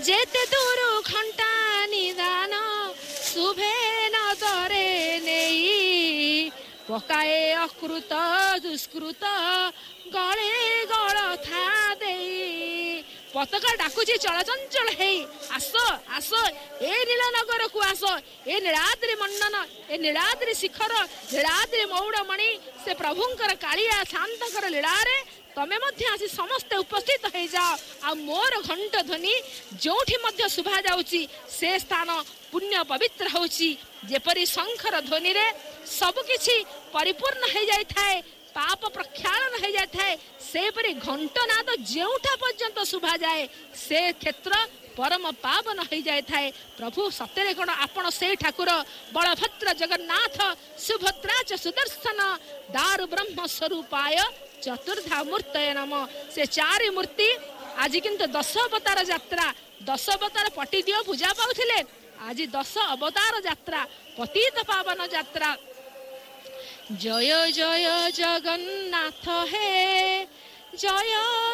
जेते दूर घंटा निदान शुभे नजरे नेई पकाए अकृत दुष्कृत गले गल था देई पताका डाकुची चलचंचल हे आस आस ए नीलनगर को आस ए नीलाद्रि मंडन ए नीलाद्रि शिखर नीलाद्रि मौड़मणि से प्रभुंकर कालिया शांतकर लीलारे तमे मध्य आसी समस्त उपस्थित हो जाओ आ मोर घंट ध्वनि जोठी मध्य शुभा जाउची से स्थान पुण्य पवित्र होची जेपरी शंखर ध्वनि रे सब किछि परिपूर्ण हो जाय थाए पाप प्रक्षालन हो जाय थाए से परी घंट नाद जेउठा पर्यंत शुभा जाए से क्षेत्र परम पावन हो जाय थाए प्रभु सत्यरे कोन आपण से ठाकुर बलभद्र जगन्नाथ सुभद्रा च सुदर्शन दारु ब्रह्म स्वरूपाय चतुर्धा मूर्तय नम से चारि मूर्ति आज किंतु 10 अवतार यात्रा 10 अवतार पटी दियो पूजा पाउथिले आज 10 अवतार यात्रा पतित पावन यात्रा जय जय जगन्नाथ हे जय